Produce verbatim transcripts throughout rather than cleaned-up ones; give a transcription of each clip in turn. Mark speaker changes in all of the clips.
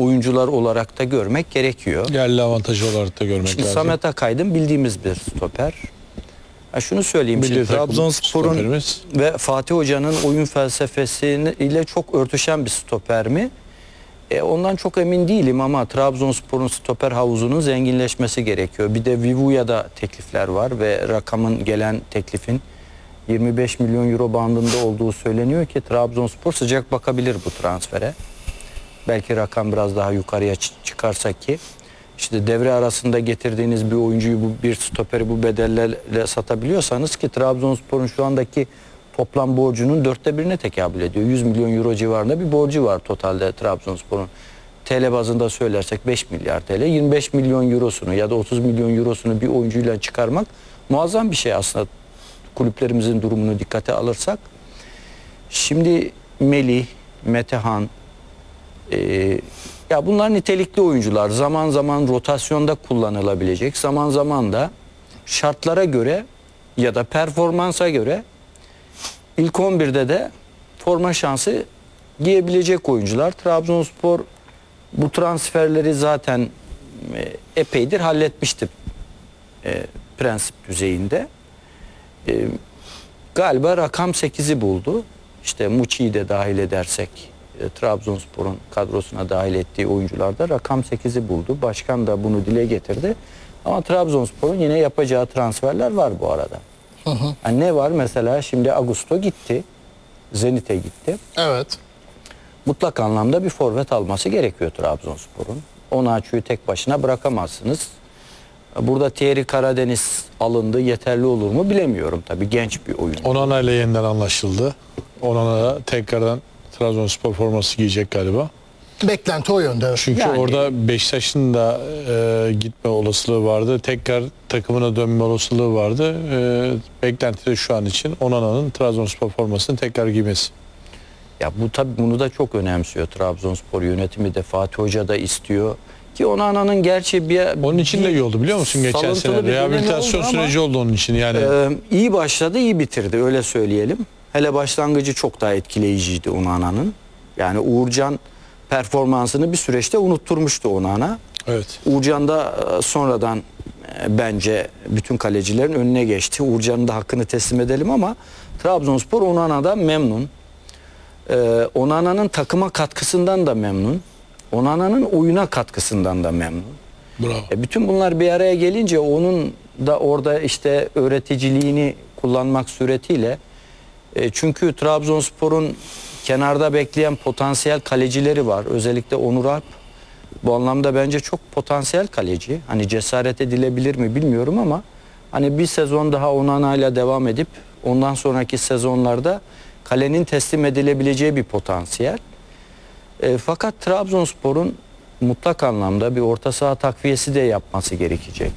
Speaker 1: oyuncular olarak da görmek gerekiyor.
Speaker 2: Yerli avantajı olarak da görmek
Speaker 1: Şimdi
Speaker 2: lazım.
Speaker 1: Samet Akaydın bildiğimiz bir stoper. Ha şunu söyleyeyim, şimdi Trabzonspor'un ve Fatih Hoca'nın oyun felsefesiyle çok örtüşen bir stoper mi? E, ondan çok emin değilim ama Trabzonspor'un stoper havuzunun zenginleşmesi gerekiyor. Bir de Vivu'ya teklifler var ve rakamın, gelen teklifin yirmi beş milyon euro bandında olduğu söyleniyor ki Trabzonspor sıcak bakabilir bu transfere. Belki rakam biraz daha yukarıya çıkarsa ki işte devre arasında getirdiğiniz bir oyuncuyu, bu bir stoperi bu bedellerle satabiliyorsanız, ki Trabzonspor'un şu andaki toplam borcunun dörtte birine tekabül ediyor. yüz milyon euro civarında bir borcu var totalde Trabzonspor'un. T L bazında söylersek beş milyar T L, yirmi beş milyon eurosunu ya da otuz milyon eurosunu bir oyuncuyla çıkarmak muazzam bir şey aslında, kulüplerimizin durumunu dikkate alırsak. Şimdi Melih, Metehan, e, ya bunlar nitelikli oyuncular. Zaman zaman rotasyonda kullanılabilecek, zaman zaman da şartlara göre ya da performansa göre ilk on birde de forma şansı giyebilecek oyuncular. Trabzonspor bu transferleri zaten e, epeydir halletmişti e, prensip düzeyinde. E, galiba rakam sekizi buldu. İşte Muçi'yi de dahil edersek e, Trabzonspor'un kadrosuna dahil ettiği oyuncularda rakam sekizi buldu. Başkan da bunu dile getirdi. Ama Trabzonspor'un yine yapacağı transferler var bu arada. Hı hı. Yani ne var mesela, şimdi Augusto gitti. Zenit'e gitti.
Speaker 3: Evet.
Speaker 1: Mutlak anlamda bir forvet alması gerekiyor Trabzonspor'un. Onaçu'yu tek başına bırakamazsınız. Burada Thierry Karadeniz alındı, yeterli olur mu bilemiyorum tabii, genç bir oyuncu.
Speaker 2: Onana ile yeniden anlaşıldı. Onana da tekrardan Trabzonspor forması giyecek galiba.
Speaker 3: Beklenti o yönde.
Speaker 2: Çünkü
Speaker 1: yani,
Speaker 2: orada Beşiktaş'ın da e, gitme olasılığı vardı. Tekrar takımına dönme olasılığı vardı. E, beklenti de şu an için Onana'nın Trabzonspor formasını tekrar giymesi.
Speaker 1: Ya bu tabii, bunu da çok önemsiyor Trabzonspor yönetimi de, Fatih Hoca da istiyor. Ki Onana'nın gerçi bir...
Speaker 2: Onun için
Speaker 1: bir
Speaker 2: de iyi oldu biliyor musun geçen sene? Rehabilitasyon süreci oldu onun için yani.
Speaker 1: E, iyi başladı, iyi bitirdi, öyle söyleyelim. Hele başlangıcı çok daha etkileyiciydi Onana'nın. Yani Uğurcan performansını bir süreçte unutturmuştu Onana.
Speaker 2: Evet.
Speaker 1: Uğurcan da sonradan bence bütün kalecilerin önüne geçti. Uğurcan'ın da hakkını teslim edelim ama Trabzonspor Onana'dan memnun. Ee, Onana'nın takıma katkısından da memnun. Onana'nın oyuna katkısından da memnun.
Speaker 2: Bravo.
Speaker 1: E, bütün bunlar bir araya gelince onun da orada işte öğreticiliğini kullanmak suretiyle, e, çünkü Trabzonspor'un kenarda bekleyen potansiyel kalecileri var. Özellikle Onur Alp bu anlamda bence çok potansiyel kaleci. Hani cesaret edilebilir mi bilmiyorum ama hani bir sezon daha Onana'yla devam edip ondan sonraki sezonlarda kalenin teslim edilebileceği bir potansiyel. E, fakat Trabzonspor'un mutlak anlamda bir orta saha takviyesi de yapması gerekecek.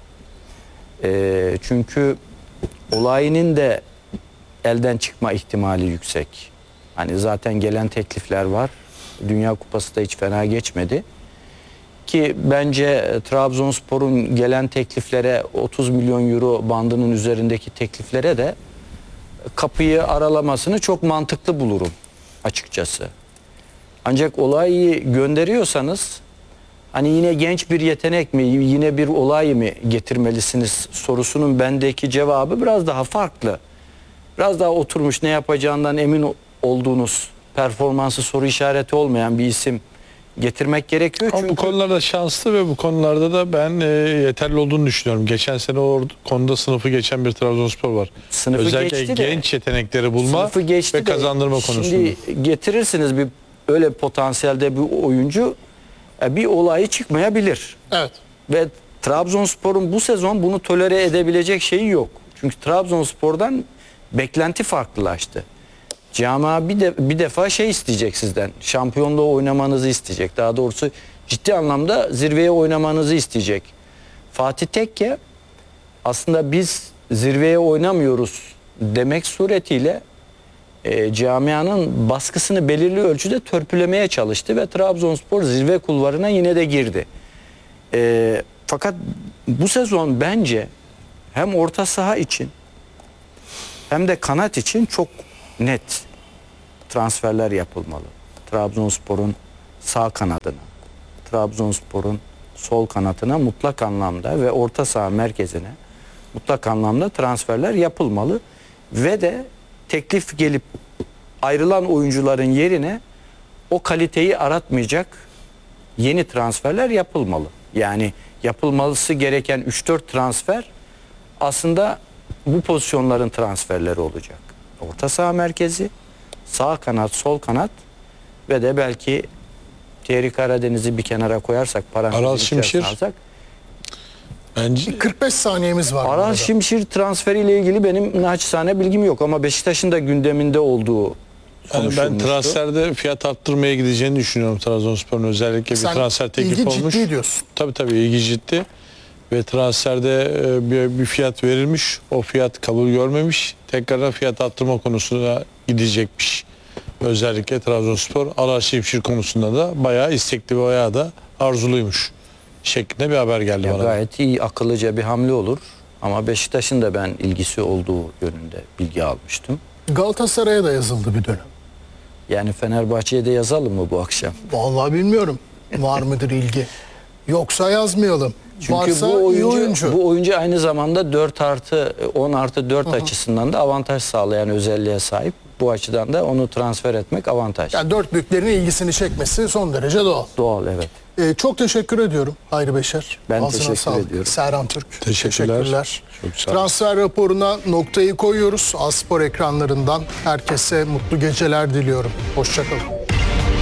Speaker 1: E, çünkü olayının da elden çıkma ihtimali yüksek. Hani zaten gelen teklifler var. Dünya Kupası da hiç fena geçmedi. Ki bence Trabzonspor'un gelen tekliflere, otuz milyon euro bandının üzerindeki tekliflere de kapıyı aralamasını çok mantıklı bulurum açıkçası. Ancak olayı gönderiyorsanız hani yine genç bir yetenek mi, yine bir olay mı getirmelisiniz sorusunun bendeki cevabı biraz daha farklı. Biraz daha oturmuş, ne yapacağından emin olduğunuz, performansı soru işareti olmayan bir isim getirmek gerekiyor.
Speaker 2: Ama
Speaker 1: çünkü
Speaker 2: bu konularda şanslı ve bu konularda da ben e, yeterli olduğunu düşünüyorum. Geçen sene o konuda sınıfı geçen bir Trabzonspor var.
Speaker 1: Sınıfı
Speaker 2: Özellikle
Speaker 1: geçti de,
Speaker 2: genç yetenekleri bulma ve kazandırma
Speaker 1: de,
Speaker 2: konusunda.
Speaker 1: Şimdi getirirsiniz bir öyle potansiyelde bir oyuncu, bir olayı çıkmayabilir.
Speaker 3: Evet.
Speaker 1: Ve Trabzonspor'un bu sezon bunu tolere edebilecek şeyi yok. Çünkü Trabzonspor'dan beklenti farklılaştı. Camia bir, de, bir defa şey isteyecek sizden. Şampiyonluğu oynamanızı isteyecek. Daha doğrusu ciddi anlamda zirveye oynamanızı isteyecek. Fatih Tekke aslında biz zirveye oynamıyoruz demek suretiyle e, camianın baskısını belirli ölçüde törpülemeye çalıştı ve Trabzonspor zirve kulvarına yine de girdi. E, fakat bu sezon bence hem orta saha için hem de kanat için çok net transferler yapılmalı. Trabzonspor'un sağ kanadına, Trabzonspor'un sol kanatına mutlak anlamda ve orta saha merkezine mutlak anlamda transferler yapılmalı ve de teklif gelip ayrılan oyuncuların yerine o kaliteyi aratmayacak yeni transferler yapılmalı. Yani yapılması gereken üç dört transfer aslında bu pozisyonların transferleri olacak. Orta saha merkezi, sağ kanat, sol kanat ve de belki Thierry Karadeniz'i bir kenara koyarsak, parantezin
Speaker 2: Aral Şimşir.
Speaker 1: içerisine alsak,
Speaker 2: Bence
Speaker 3: kırk beş saniyemiz var.
Speaker 1: Aral Şimşir transferiyle ilgili benim naçizane bilgim yok ama Beşiktaş'ın da gündeminde olduğu
Speaker 2: yani ben
Speaker 1: konuşulmuştu.
Speaker 2: transferde fiyat arttırmaya gideceğini düşünüyorum Trabzonspor'un, özellikle bir
Speaker 3: Sen
Speaker 2: transfer teklifi
Speaker 3: ilgi
Speaker 2: olmuş.
Speaker 3: ciddi diyorsun.
Speaker 2: Tabii tabii ilgi ciddi ve transferde e, bir, bir fiyat verilmiş. O fiyat kabul görmemiş. Tekrardan fiyat arttırma konusuna gidecekmiş. Özellikle Trabzonspor Aral Şimşir konusunda da bayağı istekli ve bayağı da arzuluymuş şeklinde bir haber geldi
Speaker 1: Ya
Speaker 2: bana.
Speaker 1: gayet iyi, akıllıca bir hamle olur. Ama Beşiktaş'ın da ben ilgisi olduğu yönünde bilgi almıştım.
Speaker 3: Galatasaray'a da yazıldı bir dönem.
Speaker 1: Yani Fenerbahçe'ye de yazalım mı bu akşam?
Speaker 3: Vallahi bilmiyorum. Var mıdır ilgi? Yoksa yazmayalım.
Speaker 1: Çünkü
Speaker 3: Varsa
Speaker 1: bu oyuncu,
Speaker 3: iyi oyuncu.
Speaker 1: bu oyuncu aynı zamanda dört artı on artı dört açısından da avantaj sağlayan özelliğe sahip. Bu açıdan da onu transfer etmek avantaj.
Speaker 3: Yani dört büyüklerin ilgisini çekmesi son derece doğal.
Speaker 1: Doğal, evet.
Speaker 3: Ee, çok teşekkür ediyorum Hayri Beşer.
Speaker 1: Ben
Speaker 3: Ağzına
Speaker 1: teşekkür
Speaker 3: sağlık.
Speaker 1: ediyorum.
Speaker 3: Serhan Türk.
Speaker 2: Teşekkürler.
Speaker 3: Teşekkürler.
Speaker 2: Çok sağ olun.
Speaker 3: Transfer raporuna noktayı koyuyoruz. Aspor ekranlarından herkese mutlu geceler diliyorum. Hoşça kalın.